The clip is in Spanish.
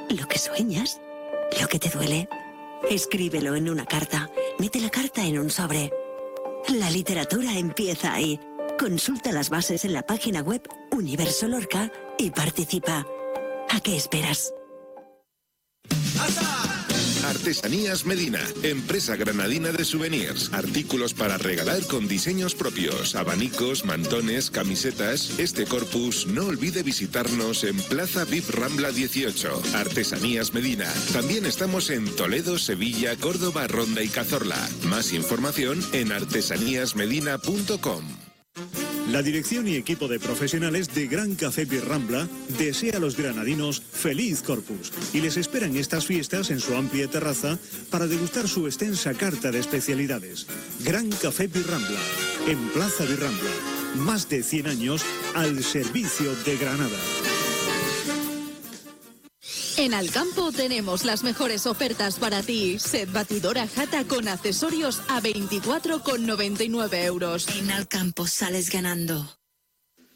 lo que sueñas, lo que te duele. Escríbelo en una carta. Mete la carta en un sobre. La literatura empieza ahí. Consulta las bases en la página web Universo Lorca y participa. ¿A qué esperas? Artesanías Medina, empresa granadina de souvenirs, artículos para regalar con diseños propios, abanicos, mantones, camisetas. Este Corpus no olvide visitarnos en Plaza VIP Rambla 18. Artesanías Medina. También estamos en Toledo, Sevilla, Córdoba, Ronda y Cazorla. Más información en artesaníasmedina.com. La dirección y equipo de profesionales de Gran Café Birrambla desea a los granadinos feliz Corpus y les esperan estas fiestas en su amplia terraza para degustar su extensa carta de especialidades. Gran Café Birrambla, en Plaza Birrambla, más de 100 años al servicio de Granada. En Alcampo tenemos las mejores ofertas para ti. Set batidora Jata con accesorios a 24,99 euros. En Alcampo sales ganando.